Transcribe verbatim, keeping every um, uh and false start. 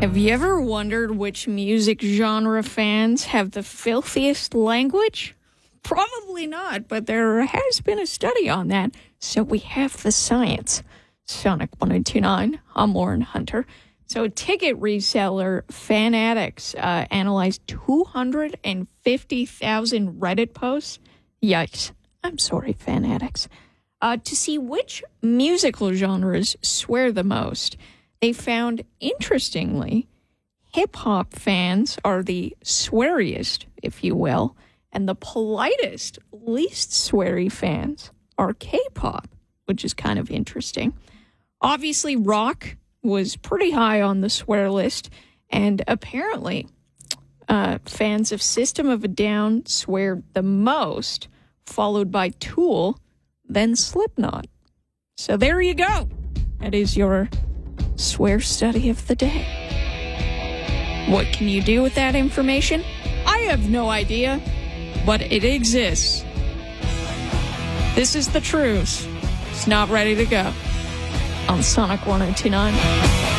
Have you ever wondered which music genre fans have the filthiest language? Probably not, but there has been a study on that, so we have the science. Sonic one oh two nine, I'm Lauren Hunter. So ticket reseller Fanatics uh, analyzed two hundred fifty thousand Reddit posts. Yikes. I'm sorry, Fanatics. Uh, to see which musical genres swear the most. They found, interestingly, hip-hop fans are the sweariest, if you will, and the politest, least sweary fans are K-pop, which is kind of interesting. Obviously, rock was pretty high on the swear list, and apparently uh, fans of System of a Down swear the most, followed by Tool, then Slipknot. So there you go. That is your swear study of the day. What can you do with that information? I have no idea, but it exists. This is the truth. It's not ready to go on Sonic one oh two nine.